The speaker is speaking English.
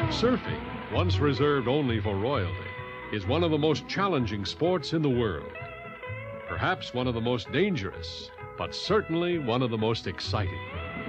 Surfing, once reserved only for royalty, is one of the most challenging sports in the world. Perhaps one of the most dangerous, but certainly one of the most exciting.